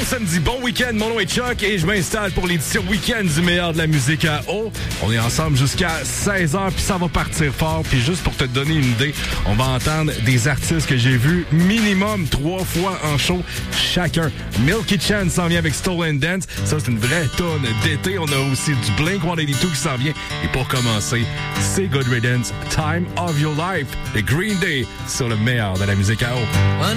samedi, bon week-end, mon nom est Chuck et je m'installe pour l'édition week-end du meilleur de la musique à eau. On est ensemble jusqu'à 16h puis ça va partir fort. Puis juste pour te donner une idée, on va entendre des artistes que j'ai vus minimum 3 fois en show chacun. Milky Chance s'en vient avec Stolen Dance. Ça, c'est une vraie tonne d'été. On a aussi du Blink-182 qui s'en vient. Et pour commencer, c'est Good Riddance, Time of Your Life, de Green Day sur le meilleur de la musique à eau.